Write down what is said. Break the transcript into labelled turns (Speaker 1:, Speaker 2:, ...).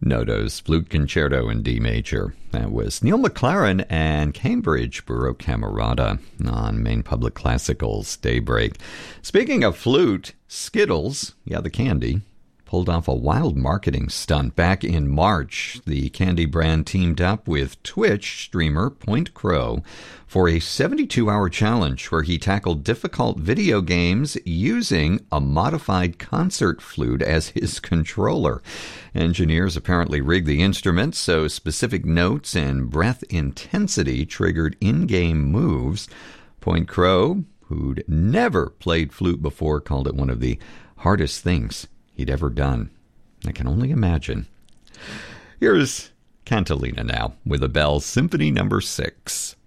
Speaker 1: Noto's Flute Concerto in D major. That was Neil McLaren and Cambridge Baroque Camerata on Maine Public Classical's Daybreak. Speaking of flute, Skittles, the candy, pulled off a wild marketing stunt back in March. The candy brand teamed up with Twitch streamer Point Crow for a 72-hour challenge where he tackled difficult video games using a modified concert flute as his controller. Engineers apparently rigged the instrument so specific notes and breath intensity triggered in-game moves. Point Crow, who'd never played flute before, called it one of the hardest things he'd ever done. I can only imagine. Here's Cantilena now with a Bell Symphony No. 6.